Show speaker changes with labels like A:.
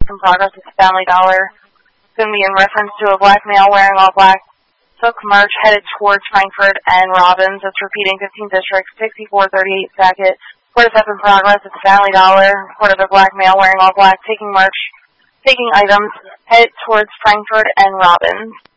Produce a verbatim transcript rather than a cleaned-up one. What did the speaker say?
A: in progress at the Family Dollar. It's going to be in reference to a black male wearing all black silk merch headed towards Frankfurt and Robbins. That's repeating fifteenth District, sixty-four thirty-eight Sackett. Court is up in progress at the Family Dollar. Report of a black male wearing all black taking merch, taking items headed towards Frankfurt and Robbins.